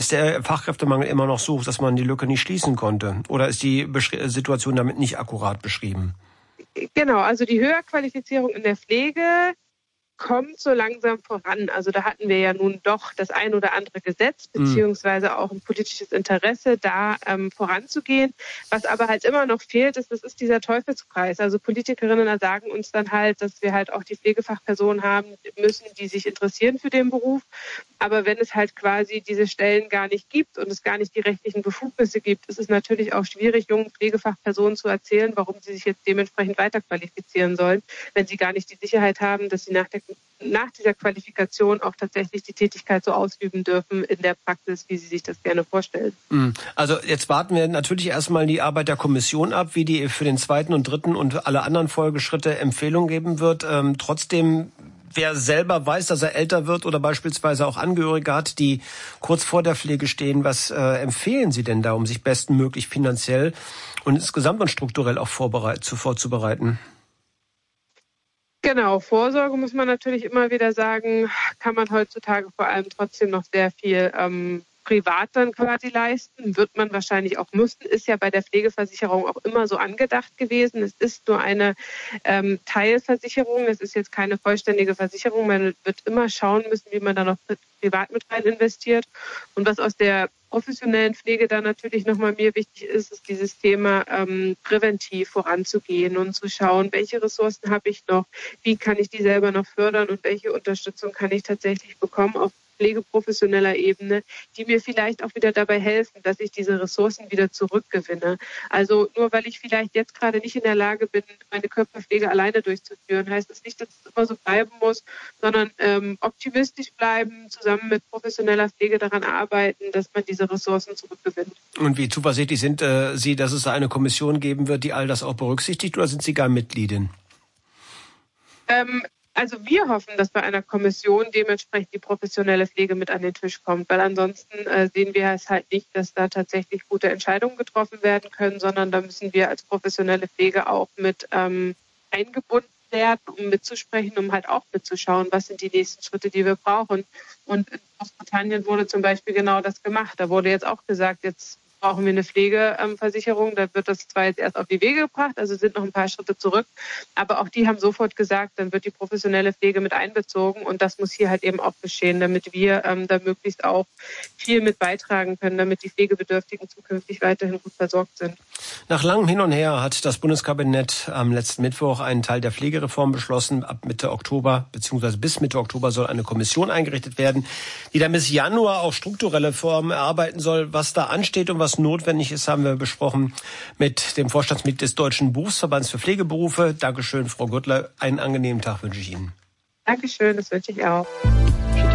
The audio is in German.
ist der Fachkräftemangel immer noch so hoch, dass man die Lücke nicht schließen konnte? Oder ist die Situation damit nicht akkurat beschrieben? Genau, also die Höherqualifizierung in der Pflege kommt so langsam voran. Also da hatten wir ja nun doch das ein oder andere Gesetz, beziehungsweise auch ein politisches Interesse, da voranzugehen. Was aber halt immer noch fehlt, das ist dieser Teufelskreis. Also Politikerinnen sagen uns dann halt, dass wir halt auch die Pflegefachpersonen haben müssen, die sich interessieren für den Beruf. Aber wenn es halt quasi diese Stellen gar nicht gibt und es gar nicht die rechtlichen Befugnisse gibt, ist es natürlich auch schwierig, jungen Pflegefachpersonen zu erzählen, warum sie sich jetzt dementsprechend weiterqualifizieren sollen, wenn sie gar nicht die Sicherheit haben, dass sie nach dieser Qualifikation auch tatsächlich die Tätigkeit so ausüben dürfen in der Praxis, wie sie sich das gerne vorstellen. Also jetzt warten wir natürlich erstmal die Arbeit der Kommission ab, wie die für den 2. und 3. und alle anderen Folgeschritte Empfehlungen geben wird. Trotzdem, wer selber weiß, dass er älter wird oder beispielsweise auch Angehörige hat, die kurz vor der Pflege stehen, was empfehlen Sie denn da, um sich bestmöglich finanziell und insgesamt und strukturell auch vorzubereiten? Genau, Vorsorge muss man natürlich immer wieder sagen, kann man heutzutage vor allem trotzdem noch sehr viel privat dann quasi leisten. Wird man wahrscheinlich auch müssen, ist ja bei der Pflegeversicherung auch immer so angedacht gewesen. Es ist nur eine Teilversicherung, es ist jetzt keine vollständige Versicherung. Man wird immer schauen müssen, wie man da noch privat mit rein investiert. Und was aus der professionellen Pflege da natürlich nochmal mir wichtig ist, ist dieses Thema präventiv voranzugehen und zu schauen, welche Ressourcen habe ich noch, wie kann ich die selber noch fördern und welche Unterstützung kann ich tatsächlich bekommen auf pflegeprofessioneller Ebene, die mir vielleicht auch wieder dabei helfen, dass ich diese Ressourcen wieder zurückgewinne. Also nur weil ich vielleicht jetzt gerade nicht in der Lage bin, meine Körperpflege alleine durchzuführen, heißt das nicht, dass es immer so bleiben muss, sondern optimistisch bleiben, zusammen mit professioneller Pflege daran arbeiten, dass man diese Ressourcen zurückgewinnt. Und wie zuversichtlich sind Sie, dass es eine Kommission geben wird, die all das auch berücksichtigt, oder sind Sie gar Mitgliedin? Also wir hoffen, dass bei einer Kommission dementsprechend die professionelle Pflege mit an den Tisch kommt, weil ansonsten sehen wir es halt nicht, dass da tatsächlich gute Entscheidungen getroffen werden können, sondern da müssen wir als professionelle Pflege auch mit eingebunden werden, um mitzusprechen, um halt auch mitzuschauen, was sind die nächsten Schritte, die wir brauchen. Und in Großbritannien wurde zum Beispiel genau das gemacht. Da wurde jetzt auch gesagt, jetzt brauchen wir eine Pflegeversicherung. Da wird das zwar jetzt erst auf die Wege gebracht, also sind noch ein paar Schritte zurück. Aber auch die haben sofort gesagt, dann wird die professionelle Pflege mit einbezogen. Und das muss hier halt eben auch geschehen, damit wir da möglichst auch viel mit beitragen können, damit die Pflegebedürftigen zukünftig weiterhin gut versorgt sind. Nach langem Hin und Her hat das Bundeskabinett am letzten Mittwoch einen Teil der Pflegereform beschlossen. Ab Mitte Oktober bzw. bis Mitte Oktober soll eine Kommission eingerichtet werden, die dann bis Januar auch strukturelle Reformen erarbeiten soll. Was da ansteht und was notwendig ist, haben wir besprochen mit dem Vorstandsmitglied des Deutschen Berufsverbands für Pflegeberufe. Dankeschön, Frau Gürtler. Einen angenehmen Tag wünsche ich Ihnen. Dankeschön, das wünsche ich auch.